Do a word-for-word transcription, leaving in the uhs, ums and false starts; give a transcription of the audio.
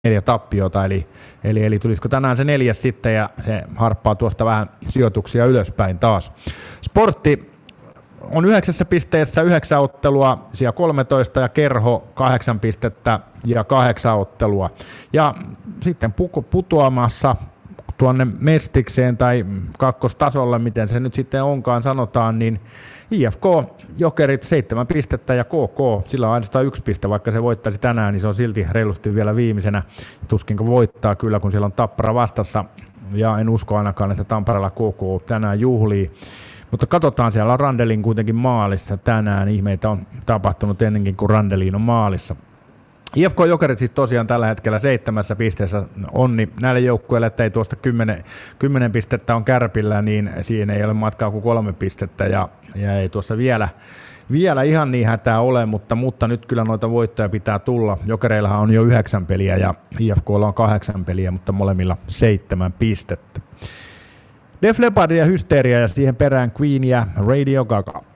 neljä tappiota, eli, eli, eli tulisiko tänään se neljäs sitten, ja se harppaa tuosta vähän sijoituksia ylöspäin taas. Sportti on yhdeksässä pisteessä, yhdeksän ottelua, siellä kolmetoista, ja Kerho kahdeksan pistettä ja kahdeksan ottelua. Ja sitten putoamassa tuonne Mestikseen tai kakkostasolle, miten se nyt sitten onkaan sanotaan, niin I F K, Jokerit seitsemän pistettä ja K K, sillä on ainoastaan yksi piste, vaikka se voittaisi tänään, niin se on silti reilusti vielä viimeisenä. Tuskinko voittaa kyllä, kun siellä on Tappara vastassa, ja en usko ainakaan, että Tampereella K K tänään juhlii. Mutta katsotaan, siellä on Randelin kuitenkin maalissa tänään, ihmeitä on tapahtunut ennenkin kuin Randelin on maalissa. I F K Jokerit siis tosiaan tällä hetkellä seitsemässä pisteessä, onni näille joukkueille, että ei tuosta kymmenen, kymmenen pistettä on Kärpillä, niin siinä ei ole matkaa kuin kolme pistettä, ja, ja ei tuossa vielä, vielä ihan niin hätää ole, mutta, mutta nyt kyllä noita voittoja pitää tulla. Jokereillahan on jo yhdeksän peliä ja I F K:lla on kahdeksan peliä, mutta molemmilla seitsemän pistettä. Def Leppard ja Hysteria ja siihen perään Queen ja Radio Gaga.